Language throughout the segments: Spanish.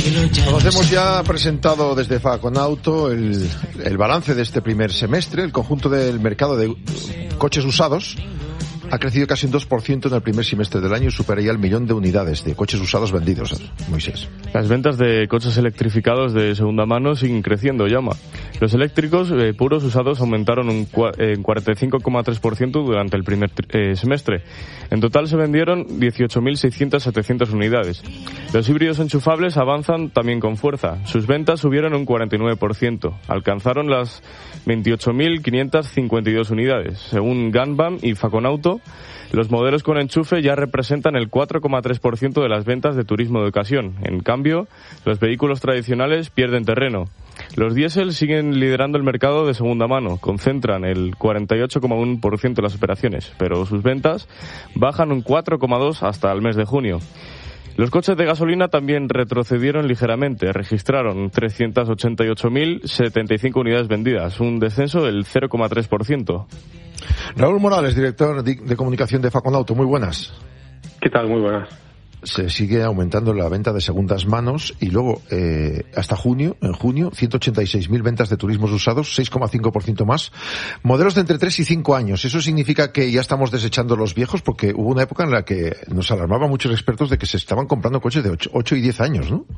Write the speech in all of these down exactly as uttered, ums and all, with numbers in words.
Conocemos ya presentado desde Faconauto el, el balance de este primer semestre. El conjunto del mercado de coches usados ha crecido casi un dos por ciento en el primer semestre del año y supera ya el millón de unidades de coches usados vendidos. Moisés. Las ventas de coches electrificados de segunda mano siguen creciendo, llama. Los eléctricos eh, puros usados aumentaron un eh, cuarenta y cinco coma tres por ciento durante el primer eh, semestre. En total se vendieron dieciocho mil seiscientas setecientas unidades. Los híbridos enchufables avanzan también con fuerza. Sus ventas subieron un cuarenta y nueve por ciento. Alcanzaron las veintiocho mil quinientas cincuenta y dos unidades. Según Ganbam y Faconauto, los modelos con enchufe ya representan el cuatro coma tres por ciento de las ventas de turismo de ocasión. En cambio, los vehículos tradicionales pierden terreno. Los diésel siguen liderando el mercado de segunda mano, concentran el cuarenta y ocho coma uno por ciento de las operaciones, pero sus ventas bajan un cuatro coma dos por ciento hasta el mes de junio. Los coches de gasolina también retrocedieron ligeramente, registraron trescientas ochenta y ocho mil setenta y cinco unidades vendidas, un descenso del cero coma tres por ciento. Raúl Morales, director de comunicación de Faconauto, muy buenas. ¿Qué tal? Muy buenas. Se sigue aumentando la venta de segundas manos y luego eh, hasta junio, en junio, ciento ochenta y seis mil ventas de turismos usados, seis coma cinco por ciento más. Modelos de entre tres y cinco años. ¿Eso significa que ya estamos desechando los viejos? Porque hubo una época en la que nos alarmaban muchos expertos de que se estaban comprando coches de ocho y diez años, ¿no?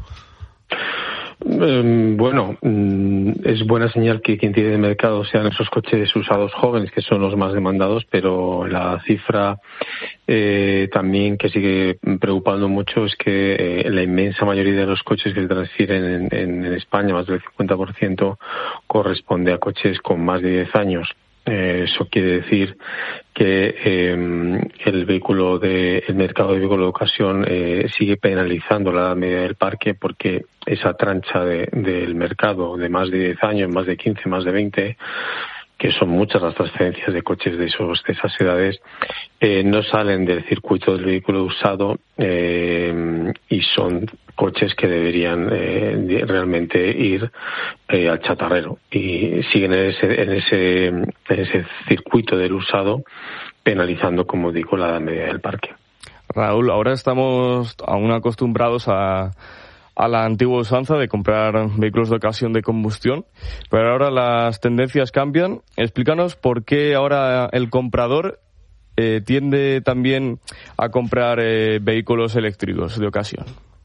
Eh, bueno, es buena señal que quien tiene de mercado sean esos coches usados jóvenes, que son los más demandados, pero la cifra eh, también que sigue preocupando mucho es que eh, la inmensa mayoría de los coches que se transfieren en, en, en España, más del cincuenta por ciento, corresponde a coches con más de diez años. Eh, eso quiere decir que eh, el vehículo de el mercado de vehículos de ocasión eh, sigue penalizando la edad media del parque, porque esa trancha de, del mercado de más de diez años, más de quince, más de veinte, que son muchas las transferencias de coches de esos de esas edades, eh, no salen del circuito del vehículo usado eh, y son coches que deberían eh, realmente ir eh, al chatarrero, y siguen en ese, en ese en ese circuito del usado, penalizando, como digo, la edad media del parque. Raúl, ahora estamos aún acostumbrados a a la antigua usanza de comprar vehículos de ocasión de combustión, pero ahora las tendencias cambian. Explícanos por qué ahora el comprador eh, tiende también a comprar eh, vehículos eléctricos de ocasión.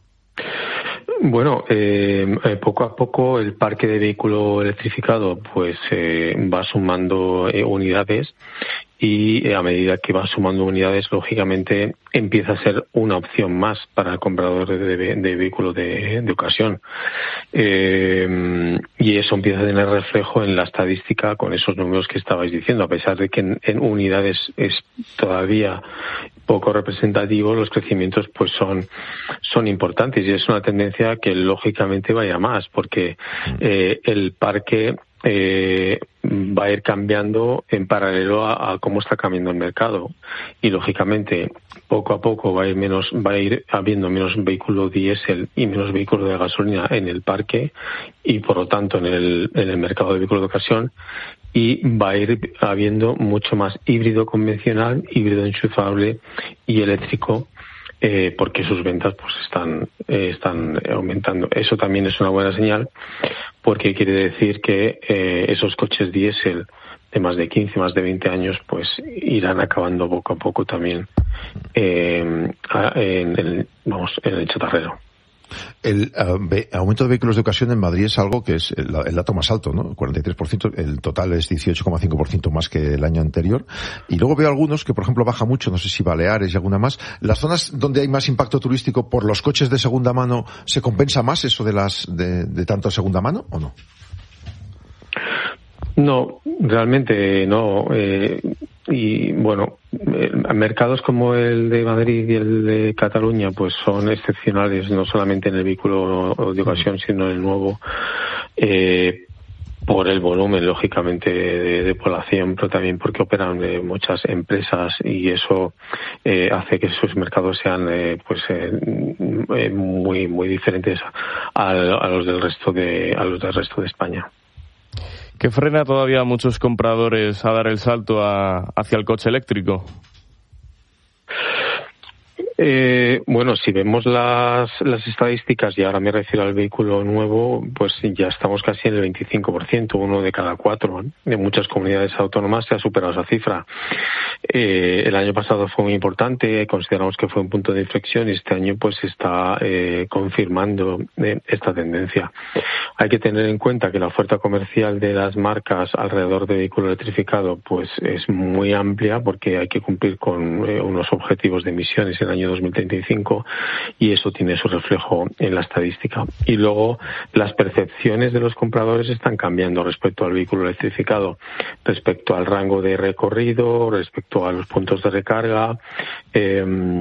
Bueno, eh, poco a poco el parque de vehículo electrificado pues eh, va sumando eh, unidades, y a medida que va sumando unidades, lógicamente empieza a ser una opción más para el comprador de, de, de vehículos de, de ocasión. Eh, y eso empieza a tener reflejo en la estadística con esos números que estabais diciendo. A pesar de que en, en unidades es todavía poco representativo, los crecimientos pues son son importantes, y es una tendencia que lógicamente vaya más, porque eh, el parque Eh, va a ir cambiando en paralelo a, a cómo está cambiando el mercado, y lógicamente poco a poco va a ir menos, va a ir habiendo menos vehículos diésel y menos vehículos de gasolina en el parque, y por lo tanto en el, en el mercado de vehículos de ocasión, y va a ir habiendo mucho más híbrido convencional, híbrido enchufable y eléctrico, Eh, porque sus ventas pues están eh, están aumentando. Eso también es una buena señal, porque quiere decir que eh, esos coches diésel de más de quince, más de veinte años, pues irán acabando poco a poco también eh, en el, vamos, en el chatarrero. El uh, ve, aumento de vehículos de ocasión en Madrid es algo que es el, el dato más alto, ¿no? cuarenta y tres por ciento, el total es dieciocho coma cinco por ciento más que el año anterior. Y luego veo algunos que, por ejemplo, baja mucho, no sé si Baleares y alguna más. ¿Las zonas donde hay más impacto turístico por los coches de segunda mano se compensa más eso de las de, de tanto segunda mano o no? No, realmente no. Eh, y bueno, eh, mercados como el de Madrid y el de Cataluña pues son excepcionales, no solamente en el vehículo de ocasión, sino en el nuevo, eh, por el volumen, lógicamente, de, de población, pero también porque operan eh, muchas empresas, y eso eh, hace que sus mercados sean eh, pues eh, eh, muy muy diferentes a, a los del resto de a los del resto de España. ¿Qué frena todavía a muchos compradores a dar el salto a, hacia el coche eléctrico? Eh, bueno, si vemos las, las estadísticas, y ahora me refiero al vehículo nuevo, pues ya estamos casi en el veinticinco por ciento, uno de cada cuatro. ¿eh? En muchas comunidades autónomas se ha superado esa cifra. Eh, el año pasado fue muy importante, consideramos que fue un punto de inflexión y este año pues está eh, confirmando eh, esta tendencia. Hay que tener en cuenta que la oferta comercial de las marcas alrededor de vehículo electrificado pues es muy amplia porque hay que cumplir con eh, unos objetivos de emisiones en el año dos mil treinta y cinco y eso tiene su reflejo en la estadística. Y luego las percepciones de los compradores están cambiando respecto al vehículo electrificado, respecto al rango de recorrido, respecto a los puntos de recarga eh,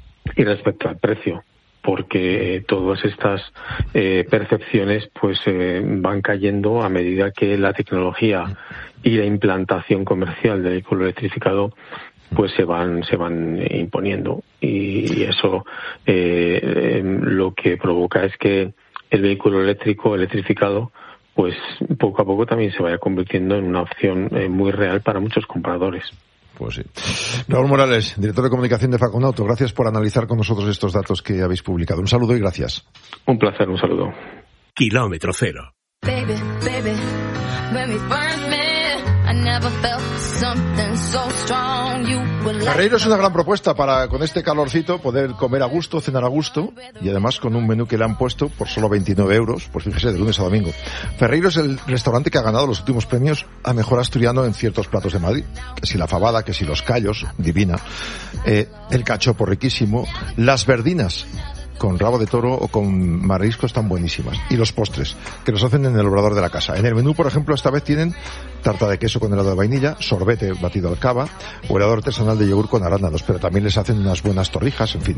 y respecto al precio, porque todas estas eh, percepciones pues eh, van cayendo a medida que la tecnología y la implantación comercial del vehículo electrificado pues se van se van imponiendo y eso eh, eh, lo que provoca es que el vehículo eléctrico electrificado pues poco a poco también se vaya convirtiendo en una opción eh, muy real para muchos compradores. Pues sí. Raúl Morales, director de comunicación de Faconauto, gracias por analizar con nosotros estos datos que habéis publicado. Un saludo y gracias. Un placer, un saludo. Kilómetro cero. Baby, baby, when we first met, I never felt something so strong. You were like... Ferreiro es una gran propuesta para, con este calorcito, poder comer a gusto, cenar a gusto, y además con un menú que le han puesto por solo veintinueve euros, pues fíjese, de lunes a domingo. Ferreiro es el restaurante que ha ganado los últimos premios a mejor asturiano en ciertos platos de Madrid. Que si la fabada, que si los callos, divina, eh, el cachopo riquísimo, las verdinas con rabo de toro o con mariscos están buenísimas. Y los postres, que los hacen en el obrador de la casa. En el menú, por ejemplo, esta vez tienen tarta de queso con helado de vainilla, sorbete batido al cava, o helado artesanal de yogur con arándanos, pero también les hacen unas buenas torrijas, en fin.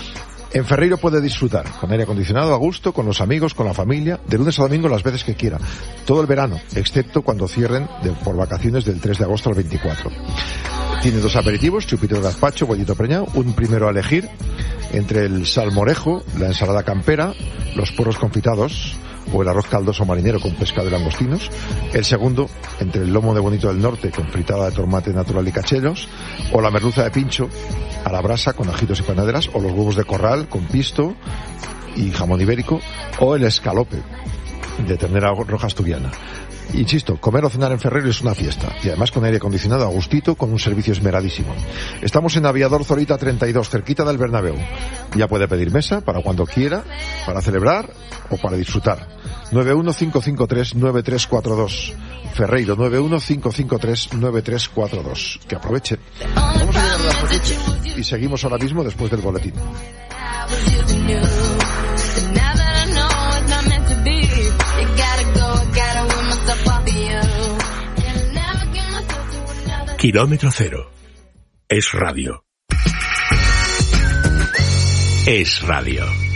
En Ferreiro puede disfrutar, con aire acondicionado, a gusto, con los amigos, con la familia, de lunes a domingo las veces que quiera. Todo el verano, excepto cuando cierren de, por vacaciones del tres de agosto al veinticuatro. Tiene dos aperitivos, chupito de gazpacho, bollito preñado, un primero a elegir entre el salmorejo, la ensalada campera, los puerros confitados o el arroz caldoso marinero con pescado y langostinos. El segundo, entre el lomo de bonito del norte con fritada de tomate natural y cachelos, o la merluza de pincho a la brasa con ajitos y panaderas, o los huevos de corral con pisto y jamón ibérico, o el escalope de ternera roja asturiana. Insisto, comer o cenar en Ferreiro es una fiesta, y además con aire acondicionado a gustito, con un servicio esmeradísimo. Estamos en Aviador Zorita treinta y dos, cerquita del Bernabéu. Ya puede pedir mesa para cuando quiera, para celebrar o para disfrutar. nueve uno cinco cinco tres nueve tres cuatro dos. Ferreiro, nueve uno cinco cinco tres nueve tres cuatro dos. Que aproveche. Vamos a llegar a las noticias y seguimos ahora mismo después del boletín. Kilómetro cero. Es radio. Es radio.